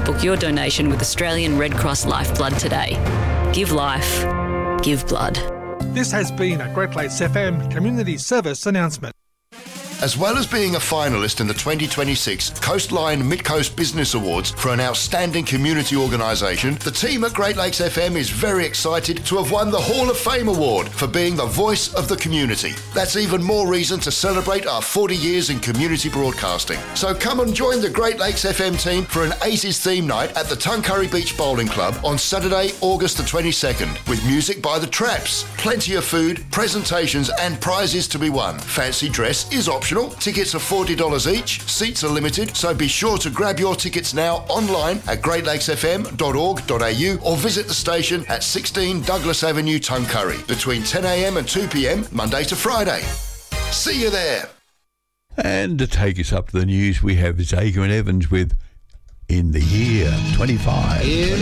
book your donation with Australian Red Cross Lifeblood today. Give life. Give blood. This has been a Great Lakes FM Community Service announcement. As well as being a finalist in the 2026 Coastline Mid-Coast Business Awards for an outstanding community organisation, the team at Great Lakes FM is very excited to have won the Hall of Fame Award for being the voice of the community. That's even more reason to celebrate our 40 years in community broadcasting. So come and join the Great Lakes FM team for an 80s theme night at the Tuncurry Beach Bowling Club on Saturday, August the 22nd, with music by the Traps, plenty of food, presentations and prizes to be won. Fancy dress is optional. Tickets are $40 each. Seats are limited, so be sure to grab your tickets now online at greatlakesfm.org.au or visit the station at 16 Douglas Avenue, Tuncurry, between 10am and 2pm, Monday to Friday. See you there. And to take us up to the news, we have Zager and Evans with In the Year 25.